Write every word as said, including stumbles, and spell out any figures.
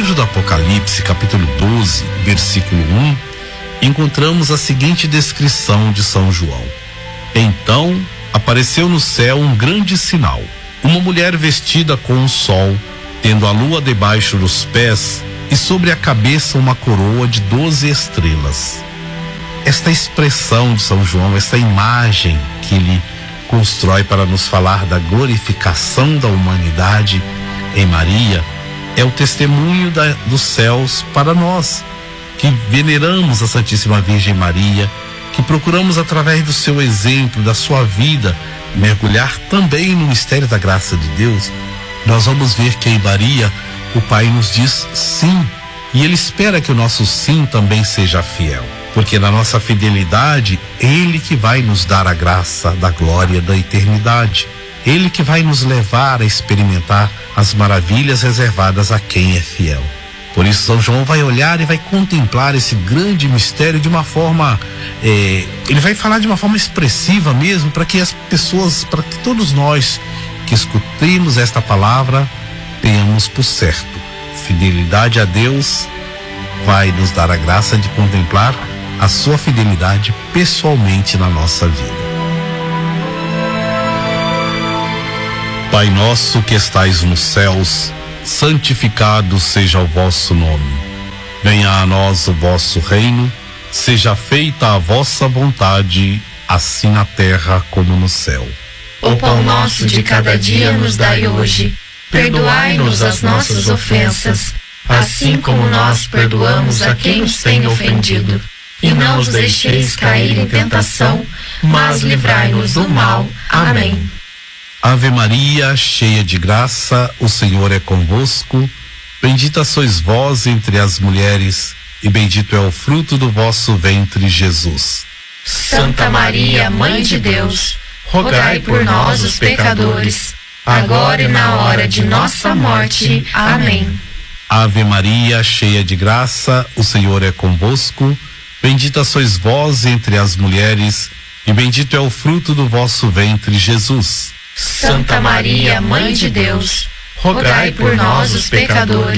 livro do Apocalipse, capítulo doze, versículo um, encontramos a seguinte descrição de São João. Então apareceu no céu um grande sinal, uma mulher vestida com o sol, tendo a lua debaixo dos pés e sobre a cabeça uma coroa de doze estrelas. Esta expressão de São João, esta imagem que ele constrói para nos falar da glorificação da humanidade em Maria, é o testemunho da, dos céus para nós, que veneramos a Santíssima Virgem Maria, que procuramos através do seu exemplo, da sua vida, mergulhar também no mistério da graça de Deus. Nós vamos ver que em Maria o Pai nos diz sim, e Ele espera que o nosso sim também seja fiel, porque na nossa fidelidade, Ele que vai nos dar a graça da glória da eternidade. Ele que vai nos levar a experimentar as maravilhas reservadas a quem é fiel. Por isso São João vai olhar e vai contemplar esse grande mistério de uma forma, é, ele vai falar de uma forma expressiva mesmo, para que as pessoas, para que todos nós que escutemos esta palavra, tenhamos por certo, fidelidade a Deus vai nos dar a graça de contemplar a sua fidelidade pessoalmente na nossa vida. Pai nosso que estais nos céus, santificado seja o vosso nome. Venha a nós o vosso reino, seja feita a vossa vontade, assim na terra como no céu. O pão nosso de cada dia nos dai hoje. Perdoai-nos as nossas ofensas, assim como nós perdoamos a quem nos tem ofendido. E não nos deixeis cair em tentação, mas livrai-nos do mal. Amém. Ave Maria, cheia de graça, o Senhor é convosco. Bendita sois vós entre as mulheres, e bendito é o fruto do vosso ventre, Jesus. Santa Maria, Mãe de Deus, rogai por nós, os pecadores, agora e na hora de nossa morte. Amém. Ave Maria, cheia de graça, o Senhor é convosco. Bendita sois vós entre as mulheres, e bendito é o fruto do vosso ventre, Jesus. Santa Maria, Mãe de Deus, rogai por nós, os pecadores,